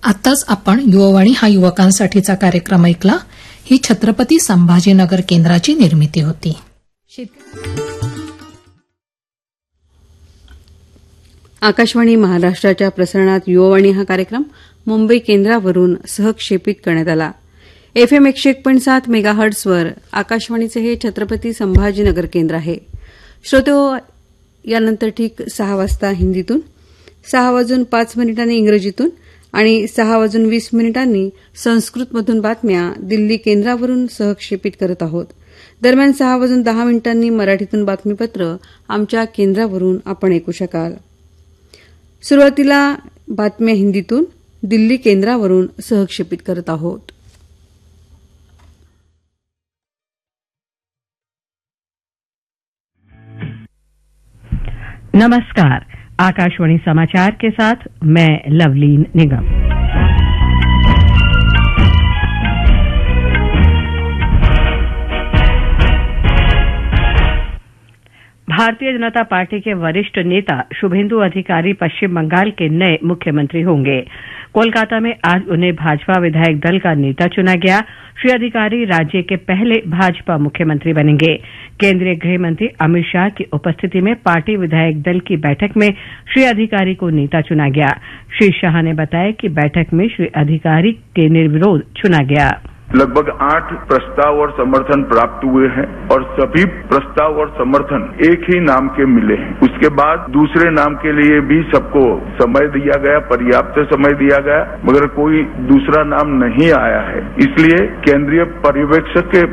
आताच आपण युववाणी हा युवकांसाठीचा कार्यक्रम ऐकला. ही छत्रपती संभाजीनगर केंद्राची निर्मिती होती. आकाशवाणी महाराष्ट्राच्या प्रसारणात युववाणी हा कार्यक्रम मुंबई केंद्रावरून सहक्षेपित करण्यात आला. FM 101.7 मेगाहर्ट्झवर आकाशवाणीचे हे छत्रपती संभाजीनगर केंद्र आहे. श्रोतेहो, यानंतर ठीक 6 वाजता हिंदीतून, 6:05 इंग्रजीतून आणि 6:20 संस्कृतमधून बातम्या दिल्ली केंद्रावरून सहक्षेपित करत आहोत. दरम्यान 6:10 मराठीतून बातमीपत्र आमच्या केंद्रावरून आपण ऐकू शकाल. सुरुवातीला बातम्या हिंदीतून दिल्ली केंद्रावरून सहक्षेपित करत आहोत. नमस्कार. आकाशवाणी समाचार के साथ मैं लवलीन निगम. भारतीय जनता पार्टी के वरिष्ठ नेता शुभेंदु अधिकारी पश्चिम बंगाल के नए मुख्यमंत्री होंगे. कोलकाता में आज उन्हें भाजपा विधायक दल का नेता चुना गया. श्री अधिकारी राज्य के पहले भाजपा मुख्यमंत्री बनेंगे. केंद्रीय गृह मंत्री अमित शाह की उपस्थिति में पार्टी विधायक दल की बैठक में श्री अधिकारी को नेता चुना गया. श्री शाह ने बताया कि बैठक में श्री अधिकारी के निर्विरोध चुना गया. लगभग 8 प्रस्ताव और समर्थन प्राप्त हुए हैं और सभी प्रस्ताव और समर्थन एक ही नाम के मिले हैं. उसके बाद दूसरे नाम के लिए भी सबको समय दिया गया, पर्याप्त समय दिया गया, मगर कोई दूसरा नाम नहीं आया है. इसलिए केंद्रीय पर्यवेक्षक के